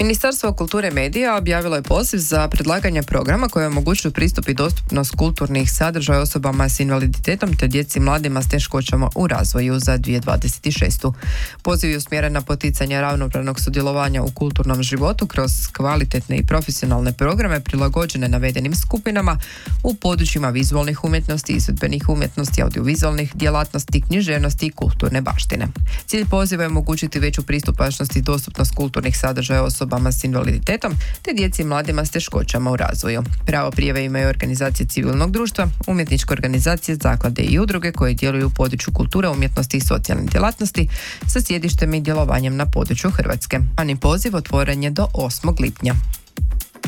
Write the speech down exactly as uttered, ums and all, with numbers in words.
Ministarstvo kulture i medija objavilo je poziv za predlaganje programa koje omogućuju pristup i dostupnost kulturnih sadržaja osobama s invaliditetom te djeci i mladima s teškoćama u razvoju za dvije tisuće dvadeset šestu. Poziv je usmjeren na poticanje ravnopravnog sudjelovanja u kulturnom životu kroz kvalitetne i profesionalne programe prilagođene navedenim skupinama u područjima vizualnih umjetnosti, izvedbenih umjetnosti, audiovizualnih djelatnosti, književnosti i kulturne baštine. Cilj poziva je omogućiti veću pristupačnost i dostupnost kulturnih sadržaja osobama s invaliditetom te djeci i mladima s teškoćama u razvoju. Pravo prijave imaju organizacije civilnog društva, umjetničke organizacije, zaklade i udruge koje djeluju u području kulture, umjetnosti i socijalne djelatnosti sa sjedištem i djelovanjem na području Hrvatske. Javni poziv otvoren je do osmog lipnja.